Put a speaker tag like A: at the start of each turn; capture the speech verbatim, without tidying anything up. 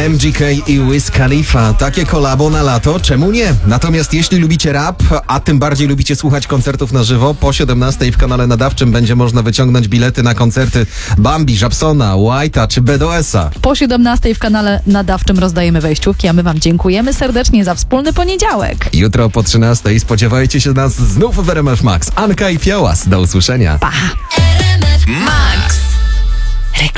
A: M G K i Wiz Khalifa. Takie kolabo na lato, czemu nie? Natomiast jeśli lubicie rap, a tym bardziej lubicie słuchać koncertów na żywo, po siedemnastej w kanale nadawczym będzie można wyciągnąć bilety na koncerty Bambi, Żabsona, White'a czy B D S a.
B: Po siedemnastej w kanale nadawczym rozdajemy wejściówki, a my wam dziękujemy serdecznie za wspólny poniedziałek.
A: Jutro po trzynastej spodziewajcie się nas znów w R M F Max. Anka i Fiołas. Do usłyszenia.
B: Pa!